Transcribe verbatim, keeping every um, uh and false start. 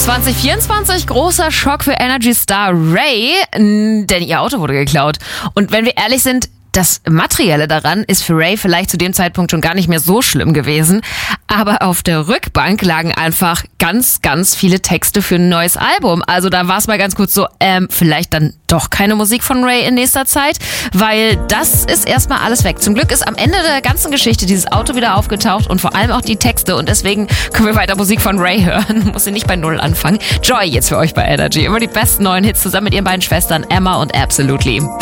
zwanzig vierundzwanzig, großer Schock für Energy-Star Ray, denn ihr Auto wurde geklaut. Und wenn wir ehrlich sind, das Materielle daran ist für Ray vielleicht zu dem Zeitpunkt schon gar nicht mehr so schlimm gewesen. Aber auf der Rückbank lagen einfach ganz, ganz viele Texte für ein neues Album. Also da war es mal ganz kurz so, ähm, vielleicht dann doch keine Musik von Ray in nächster Zeit, weil das ist erstmal alles weg. Zum Glück ist am Ende der ganzen Geschichte dieses Auto wieder aufgetaucht und vor allem auch die Texte. Und deswegen können wir weiter Musik von Ray hören. Muss sie nicht bei Null anfangen. Joy jetzt für euch bei Energy. Immer die besten neuen Hits zusammen mit ihren beiden Schwestern Emma und Absolutely.